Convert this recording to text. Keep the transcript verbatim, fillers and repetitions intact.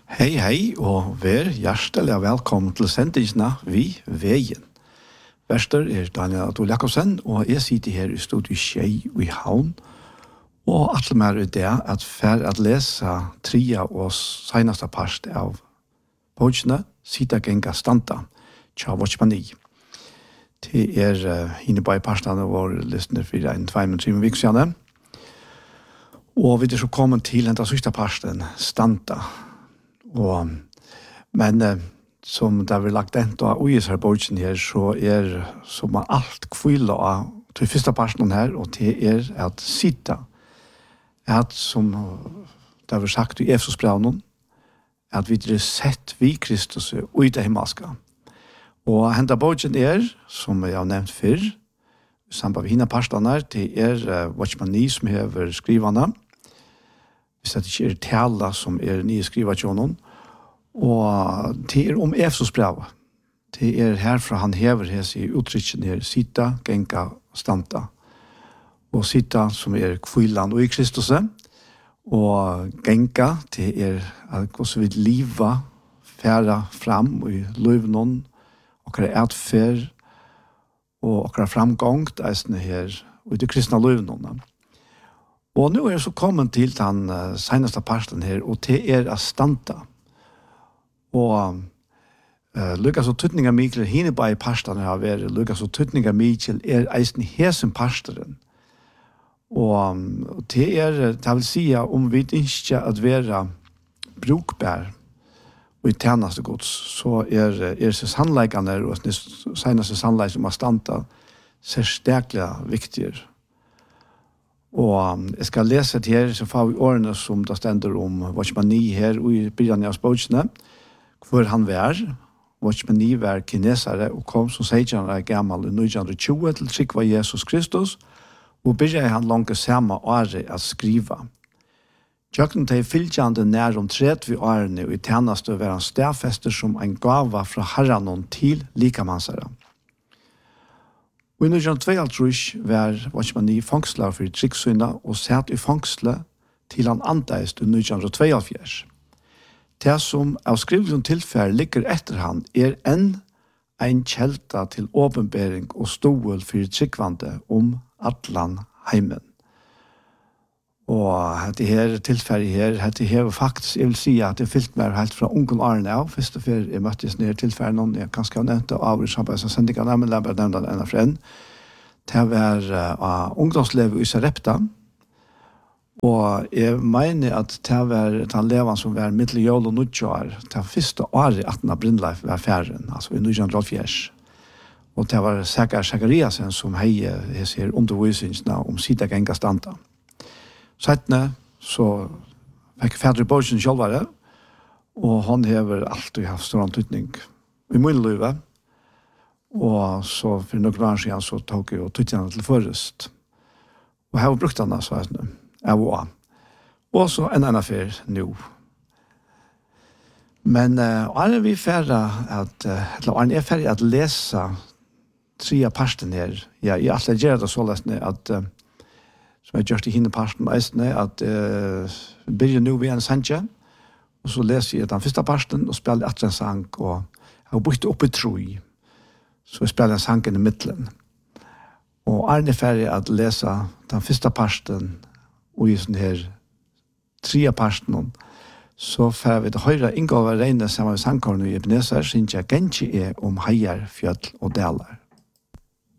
Hei, hei, og vær hjertelig velkommen til sendingsna Vi Veien. Verster er Daniel Adol Jakobsen, og jeg sitter her i studiet Tjei i Havn, og atle mer er det at for at lese tria og seneste part av bøkene, Sita Genga Stanta, Tja Watchmani. Det er uh, hinne på i partene vår listende for en tvei med tre med viksjane. Og vi er så kommet til den siste parten, Stanta. Og, men uh, som det har lagt enda av Uyes her bøkene her, så er som man alt kvillet av til første parten her, og det er at Sita, at som det har sagt i Efesbrevnen, at vi er sett vi Kristus og i det himmelske. Og henta bogen er, som jeg har nevnt før, i samband med hina parstene, det er uh, Watchmani som hever skrivene, hvis det ikke er tala som er nye skrivatjonen, og det er om Efesosbrevet. Det er herfra han hever hes i uttrykken her, Sita, Genga, Stanta. Og Sita som er kvillan og i Kristus, og Genga, det er hvordan vi liva, færa fram i løvnån, og hva er atfer, og hva er framgångt, eisne her, og i det kristne løvnån. Og nå er jeg så kommet til den uh, seneste parten her, og det er a Stanta. Og uh, lukkas og tøtninga mikkel, hine bare i parten har vært, lukkas og tøtninga mikkel er eisen hesen parsteren. Og um, det er, det vil si, om vi ikke at være brukbær og i tjeneste gods, så er, er det sannleikene og det seneste sannleik som har Stanta særsteklig viktigere. Og um, jeg skal lese det her, så får vi årene som det stender om Watchmani her og i begynnelsen av spåkene, hvor han var. Watchmani var kinesere og kom som seksten år gammel i nitten tjue til trykva Jesus Kristus, og begynte han langt samme året å skrive. Tjøkken til fylkjande nær om trettive årene og i tjeneste var han stedfester som en gava fra herren til likamansere. Og i nitten tjueto var Watchmani fangslet for tryggsynda og satt i fangslet til han andeist i nitten tjueto. Det som av skrivelen tilfær ligger etter han er enn en kjelta til åpenbering og stål for tryggvande om atlan heimen. Og dette her tilfær her, dette her faktisk, jeg vil si at det fyllt meg helt fra ungen Arne av, først og før jeg møttes ned tilfær noen, jeg kanskje har nevnt det av i samarbeidssendinger, men jeg bare nevnt det ene for en. Det var uh, ungdomslevet i Sarepta, og jeg mener at det var den leven som var middel jól og nødjår, det første året at den Brindleif var færen, altså i nitten tolv. Og det var Sakar Sakariasen som heier, jeg ser, undervisningsene om Sita Genga Stanta. Settene så fikk fædre Borgen sjølvare, og han hever alltid haft stor antydning i min liv. Og så for noen år siden så tok jeg og tøttene til forrest. Og jeg har brukt henne, så jeg er og Og så en annen fyr nå. Men uh, er vi ferdig at, uh, eller er ferdig at lese tre av parten her. Ja, jeg har gjør det så løsende at uh, som jeg gjør til henne parten meistene, at uh, vi begynner nå ved en sanje, og så leser jeg den første parten, og spiller etter en sang, og jeg har brukt opp i tro i, så jeg spiller en sang i midtelen. Og er det ferdig at lese den første parten, og i sånne her tre av parten, så får vi det høyre inngående regne sammen med sangkornet i Ebenezer, synes jeg gengi er om heier, fjøll og deler.